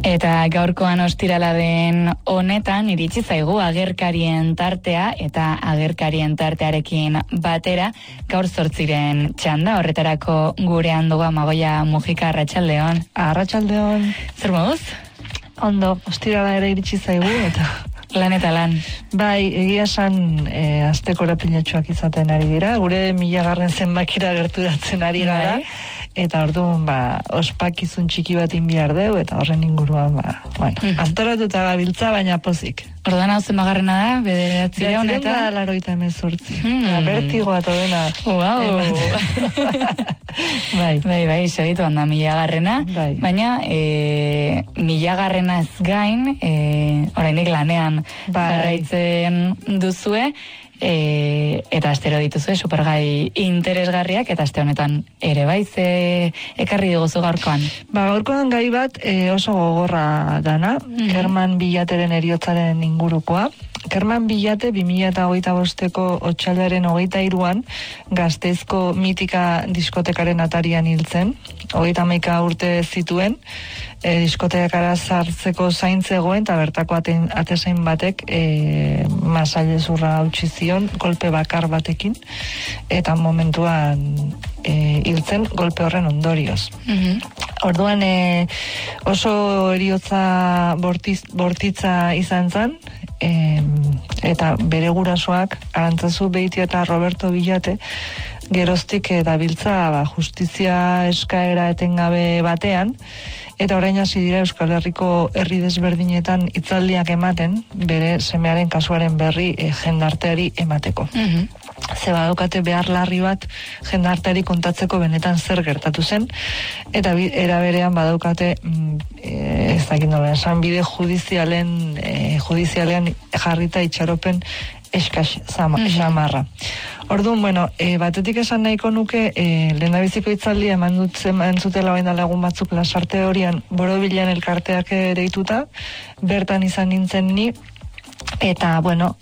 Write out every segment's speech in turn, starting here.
Eta gaurkoan ostirala den honetan iritsi zaigu agerkarien tartea eta agerkarien tartearekin batera gaur 8 txanda. Horretarako gurean dugu Amagoia Mujika. Arratsaldeon. Arratsaldeon. Zer moduz? Ondo, ostirala ere iritsi zaigu eta lan eta lan. Bai, egia esan asteko rapilatxoak izaten ari dira. Gure 1000. zenbakira gerturatzen ari gara. Eta orduan, ospakizun txiki bat inbiar deu, eta horren inguruan, aztoratuta gabiltza, baina pozik. Orduan hau zenbagarrena da, bederatzireun eta... 988. Bertigoa todena. Wow! Bai, segitu handa 1000. Baina, 1000 ez gain, orainik lanean jarraitzen duzue, eta astero dituzue supergai interesgarriak, eta aste honetan ere bai, ze ekarri diguzu gaurkoan? Gaurkoan gai bat oso gogorra dana, Kerman Billateren heriotzaren ingurukoa. Kerman Billate 2025ko otsailaren 23an Gasteizko mitika diskotekaren atarian hiltzen. 31 urte zituen, diskotekara sartzeko zaintzegoen, eta bertako atezain batek masailezurra hautsi zion, golpe bakar batekin, eta momentuan hiltzen golpe horren ondorioz. Orduan oso heriotza bortitza izan zen, eta bere gurasoak Arantzazu Beitia eta Roberto Billate geroztik dabiltza justizia eskaera etengabe batean, eta orain hasi dira Euskal Herriko herri desberdinetan hitzaldiak ematen bere semearen kasuaren berri jendarteari emateko. Ze badukate behar larri bat jendarteari kontatzeko benetan zer gertatu zen, eta era berean badaukate ez dakit nola esan, bide judizialean jarrita itxaropen eskas samarra. Orduan, batetik esan nahiko nuke, lehendabiziko hitzaldia eman zutela orain dela egun batzuk Lasarte horian Borobilean elkarteak deituta, bertan izan nintzen ni, eta,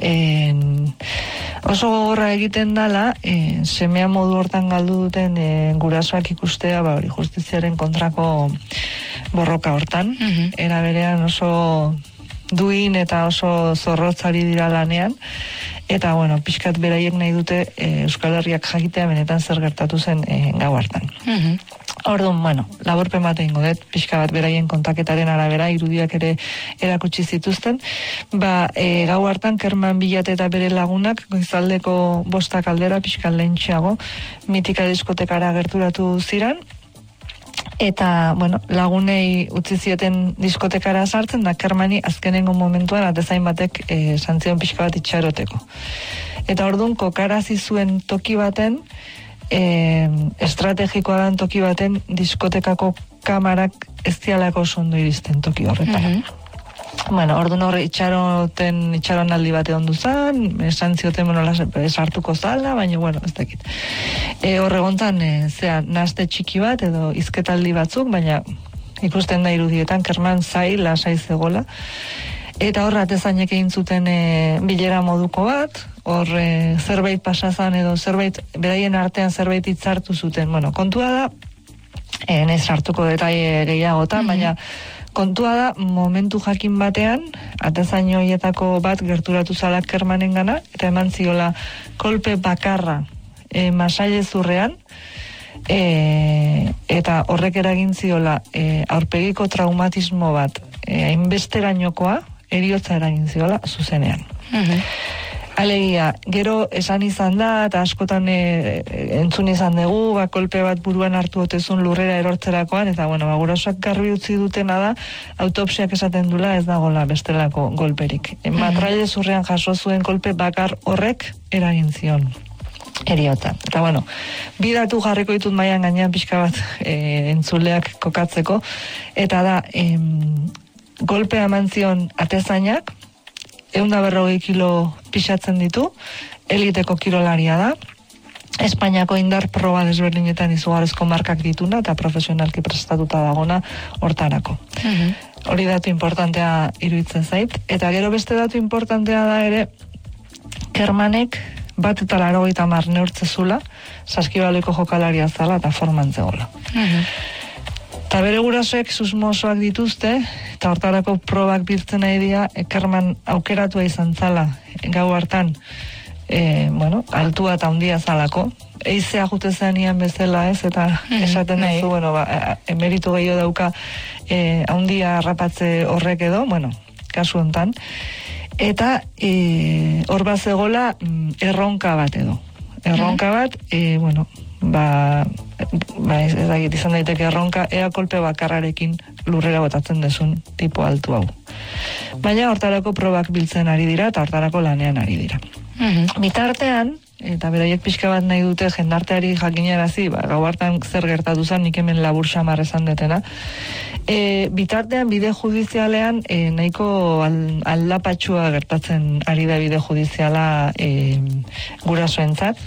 oso gogorra egiten dala, semea modu hortan galdu duten gurasoak ikustea, justiziaren kontrako borroka hortan, era berean oso duin eta oso zorrotzari dira lanean, eta, pixkat beraiek nahi dute Euskal Herriak jakitea benetan zer gertatu zen gau hartan. Orduan, laburpen bat egingo dut, pixka bat beraien kontaketaren arabera, irudiak ere erakutsi zituzten. Gau hartan, Kerman Billate eta bere lagunak, goizaldeko 5 aldera, pixka lehentxeago, mitika diskotekara gerturatu ziren, eta, lagunei utzi zioten diskotekara sartzen, da Kermani azkenengo momentuan atezain batek santzion pixka bat itxaroteko. Eta orduan, kokarazi zuen toki baten, estrategikoa dan toki baten, diskotekako kamarak ez dialako ondo iristen toki horretara. Orduan horre itxaronaldi bate ondu zan, esan zioten sartuko zala, baina, ez dakit. Horregontan, naste txiki bat edo izketaldi batzuk, baina ikusten da irudietan, Kerman lasai zegola. Eta horra atezainek egin zuten bilera moduko bat, hor zerbait pasazan edo beraien artean zerbait hitzartu zuten. Kontua da, ez hartuko detaile gehiagotan, baina kontua da, momentu jakin batean, atezain horietako bat gerturatu zala Kermanen gana, eta eman ziola kolpe bakarra masailezurrean, eta horrek eragin ziola aurpegiko traumatismo bat hainbesterainokoa, heriotza eragin ziola zuzenean. Alegia, gero esan izan da, eta askotan entzun izan dugu, kolpe bat buruan hartu otezun lurrera erortzerakoan, eta gurasoak garbi utzi dutena da, autopsiak esaten dula ez dagoela bestelako golperik. Matrailezurrean jaso zuen kolpe bakar horrek eragin zion heriotza. Eta bi datu jarriko ditut mailan gainean pixka bat entzuleak kokatzeko, eta da, golpea eman zion atezainak, 140 kilo pixatzen ditu, eliteko kirolaria da, Espainiako indar proba desberdinetan izugarrizko markak dituna, eta profesionalki prestatuta dagona hortarako. Hori datu importantea iruditzen zait, eta gero beste datu importantea da ere, Kermanek 180 neurtze zula, saskibaloiko jokalaria zala eta forman zegoela. Eta bere gurasoek susmosoak dituzte, eta hortarako probak biltzen nahi dira, Kerman aukeratua izan zala, gau hartan, altua eta handia zalako, eizea jute zenian bezala ez, eta esaten duzu, emeritu gehiago dauka handia harrapatze horrek edo, kasu hontan, eta hor bat zegoela erronka bat edo. Erronka bat, ez dakit izan daiteke erronka, ea kolpe bakarrarekin lurrera botatzen desun tipo altu hau. Baina hortarako probak biltzen ari dira eta hortarako lanean ari dira. Bitartean, eta beraiek pixka bat nahi dute jendarteari jakinarazi, gau hartan zer gertatu zen, nik hemen labur xamar esan detena. Bitartean bide judizialean nahiko aldapatxua gertatzen ari da bide judiziala gurasoentzat.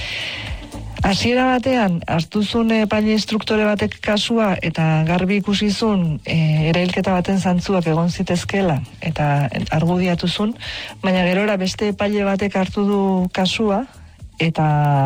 Hasiera batean, hartuzun epaile instruktore batek kasua eta garbi ikusizun erailketa baten zantzuak egon zitezkela eta argudiatuzun, baina gerora beste epaile batek hartu du kasua eta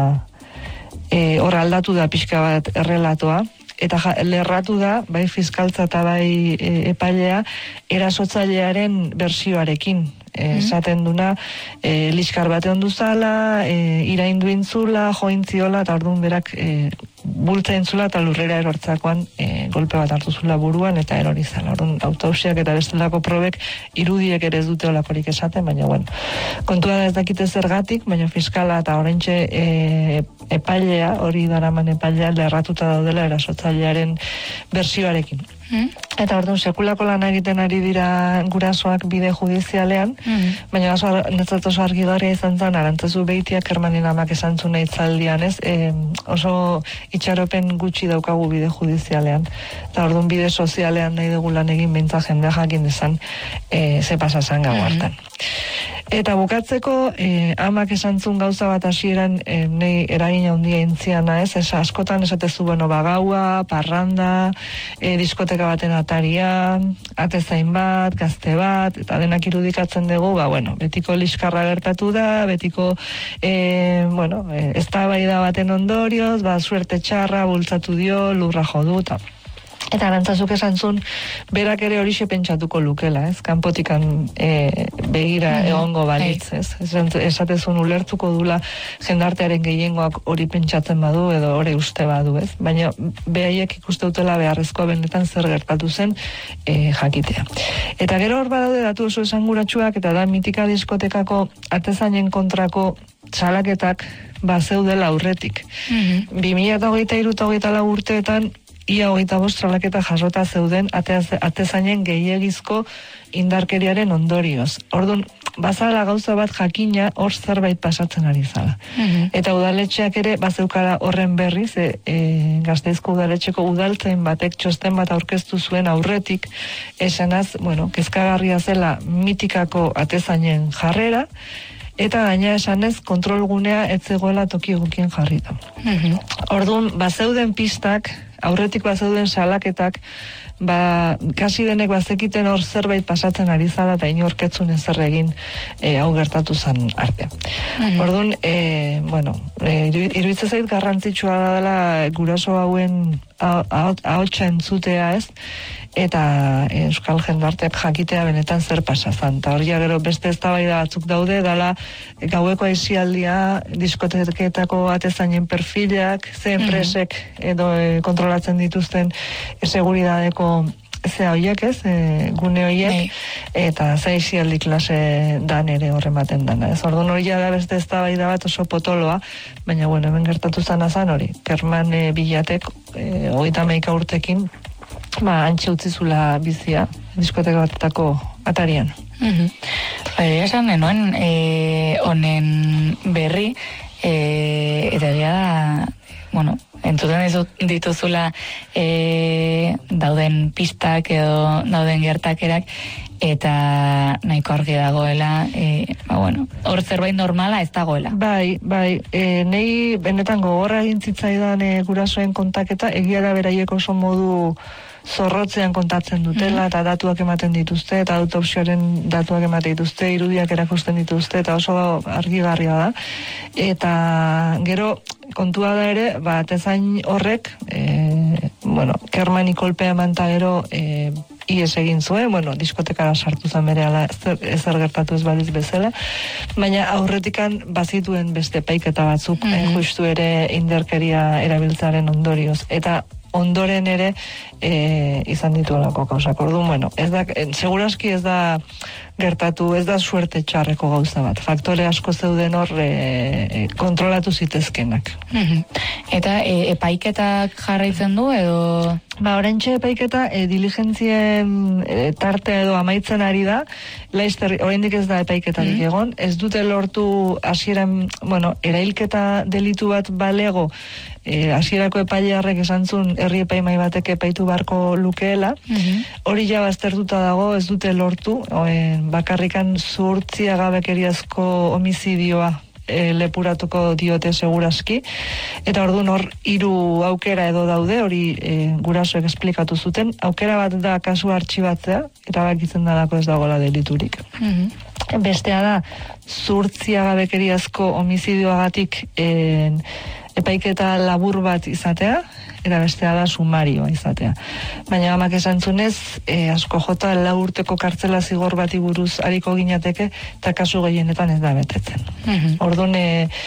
hor aldatu da pixka bat errelatoa eta lerratu da, bai fiskaltza eta bai epailea, erasotzailearen bersioarekin. Esaten duna, liskar bate ondu zala, iraindu intzula, jointziola, eta orduan berak bultza intzula eta lurrera erortzakoan golpe bat hartu zula buruan eta erori zala. Orduan, autopsiak eta bestelako probek irudiek ere ez dute olakorik esaten, baina kontua da ez dakite zergatik, baina fiskala eta oraintxe epailea, hori daraman epailea, lerratuta daudela erasotzailearen bersioarekin. Eta orduan sekulako lan egiten ari dira gurasoak bide judizialean, baina netzat oso argigarria izan zen, Arantzazu Beitiak Kermanen amak esan zuen hitzaldian, ez? Oso itxaropen gutxi daukagu bide judizialean. Eta orduan bide sozialean nahi dugu lan egin beintza jendea jakin dezan ze pasa zan gau hartan. Eta bukatzeko, amak esan zuen gauza bat hasieran nahi eragina handia intziana, ez? Askotan esatezu, bagaua, parranda, diskoteka baten ataria, atezain bat, gazte bat, eta denak irudikatzen dugu, betiko liskarra gertatu da, betiko, eztabaida baten ondorioz, suerte txarra, bultzatu dio, lurra jodu, eta Arantzazuk esan zuen, berak ere horixe pentsatuko lukela, ez? Kanpotikan begira egongo balitz, ez? Esatezun ulertuko dula jendartearen gehiengoak hori pentsatzen badu edo hori uste badu, ez? Baina behaiek ikuste dutela beharrezkoa benetan zer gertatu zen jakitea. Eta gero hor badaude datu oso esanguratsuak eta da mitika diskotekako atezainen kontrako salaketak bazeudela aurretik. 2023-2024 urteetan ia 25 salaketa jasota zeuden atezainen gehiegizko indarkeriaren ondorioz. Orduan, bazala gauza bat jakina hor zerbait pasatzen ari zala. Eta udaletxeak ere bazeukara horren berriz, Gasteizko udaletxeko udaltzain batek txosten bat aurkeztu zuen aurretik, esanaz, kezkagarria zela mitikako atezainen jarrera, eta gaina esanez kontrolgunea ez zegoela toki egokien jarrita. Orduan, bazeuden pistak, aurretik bazeuden salaketak, kasi denek bazekiten hor zerbait pasatzen ari zala eta inorketzun ezer egin hau gertatu zen arte. Orduan, iruditzen zait garrantzitsua dela guraso hauen ahotsa entzutea, ez? Eta euskal jendarteak jakitea benetan zer pasazan. Eta hori gero beste eztabaida batzuk daude, dala gaueko aisialdia, diskoteketako atezainen perfilak, ze enpresek edo kontrolatzen dituzten seguridadeko ze horiek, ez, gune horiek, eta ze aisialdi klase dan ere horrematen dana. Ez orduan hori da beste eztabaida bat oso potoloa, baina hemen gertatu zana zan hori. Kerman Bilatek 31 urtekin antxe utzizula bizia diskoteka batetako atarian. Esan denuen honen berri eta da entzuten dituzula dauden pistak edo dauden gertakerak eta nahiko argi dagoela hor zerbait normala ez dagoela. Bai, nei benetan gogorra egin zitzaidan gurasoen kontaketa, egia da beraiek oso modu zorrotzean kontatzen dutela, eta datuak ematen dituzte, eta autopsioaren datuak ematen dituzte, irudiak erakusten dituzte, eta oso argigarria da. Eta gero kontua da ere, atezain horrek, Kermani kolpea manta gero, ies egin zuen, diskotekara sartu zen berehala ezer gertatu ez baliz bezala, baina aurretikan bazituen beste epaiketa batzuk, justu ere indarkeria erabiltzaren ondorioz, eta ondoren ere izan dituelako gauzak. Orduan, seguraski ez da gertatu, ez da suerte txarreko gauza bat. Faktore asko zeuden hor kontrolatu zitezkenak. Eta epaiketak jarraitzen du edo? Oraintxe epaiketa diligentzien tarte edo amaitzen ari da, Laster, oraindik ez da epaiketarik egon, ez dute lortu hasieran, erailketa delitu bat balego, hasierako epailearrek esan zuen herri epaimai batek epaitu barko lukeela, hori ja baztertuta dago, ez dute lortu, bakarrikan zuhurtziagabekeriazko homizidioa lepuratuko diote seguraski, eta orduan hor 3 aukera edo daude, hori gurasoek esplikatu zuten, aukera bat da kasu artxibatzea, eta bakitzen dalako ez dagoela deliturik. Bestea da, zuhurtziagabekeriazko homizidioagatik epaiketa labur bat izatea, eta bestea da sumarioa izatea. Baina amak esan zunez, asko jota 4 urteko kartzela zigor bati buruz hariko ginateke, eta kasu gehienetan ez da betetzen. Orduan,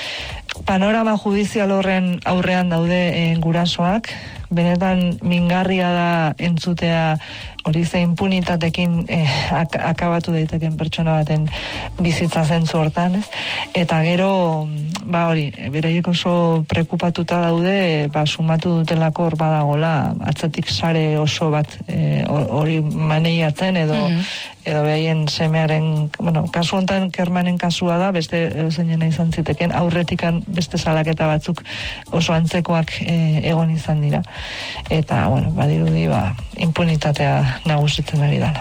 panorama judizial horren aurrean daude gurasoak, benetan mingarria da entzutea hori ze impunitatekin akabatu daiteken pertsona baten bizitza zentzu hortan, ez? Eta gero, beraiek oso preokupatuta daude, sumatu dutelako hor badagola, atzatik sare oso bat hori maneiatzen edo behaien semearen, kasu hontan Kermanen kasua da, beste zeinena izan ziteken, aurretikan beste salaketa batzuk oso antzekoak egon izan dira. Eta, badirudi, impunitatea nagusitzen ari dela.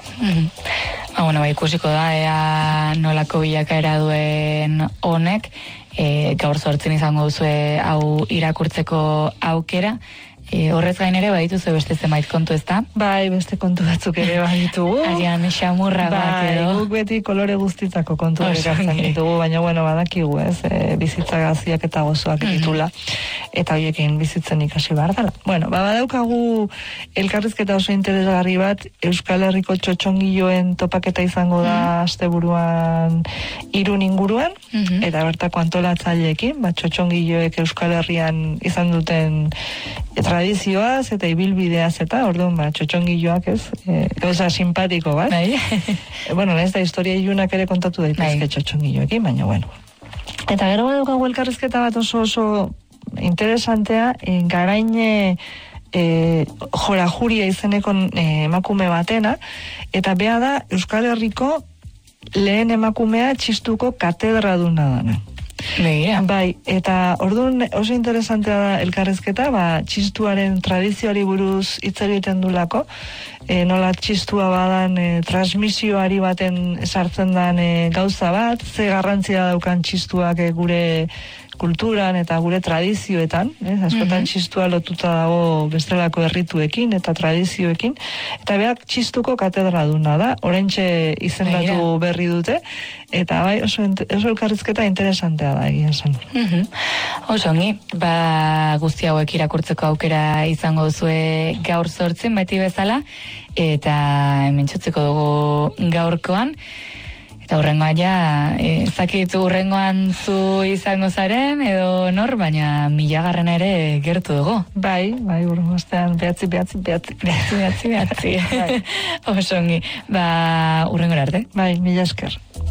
Ikusiko da, ea nolako bilakaera duen honek, gaur 8 izango duzue hau irakurtzeko aukera, horrez gain ere badituzu beste zenbait kontu, ezta? Bai, beste kontu batzuk ere baditugu. Arian xamurra bat edo. Guk beti kolore guztitzako kontu ekartzen ditugu, baina badakigu, ez, bizitza gaziak eta gozoak ditula, eta horiekin bizitzen ikasi behar dela. Badaukagu elkarrizketa oso interesgarri bat, Euskal Herriko txotxongiloen topaketa izango da asteburuan Irun inguruan, eta bertako antolatzaileekin, txotxongiloek Euskal Herrian izan duten tradizioaz eta ibilbideaz eta orduan txotxongiloak, ez, gauza simpatiko bat. Ez da historia ilunak ere kontatu daitezke txotxongiloekin, baina Eta gero badaukagu elkarrizketa bat oso interesantea, Garaine Jorajuria izeneko emakume batena, eta bea da Euskal Herriko lehen emakumea txistuko katedraduna dana. Bai, eta orduan oso interesantea da elkarrizketa, txistuaren tradizioari buruz hitz egiten dulako, nola txistua badan transmisioari baten sartzen dan gauza bat, ze garrantzia daukan txistuak gure kulturan eta gure tradizioetan, askotan txistua lotuta dago bestelako errituekin eta tradizioekin, eta beak txistuko katedraduna da, oraintxe izendatu berri dute, eta oso elkarrizketa interesantea da egia esan. Oso ongi, guzti hauek irakurtzeko aukera izango duzue gaur 8 beti bezala, eta hemen txutziko dugu gaurkoan, eta hurrengoa zakitu hurrengoan zu izango zaren, edo nor, baina 1000 ere gertu dugu. Bai, hurrengo astean behatzi. Oso ongi, hurrengora arte. Bai, 1000 esker.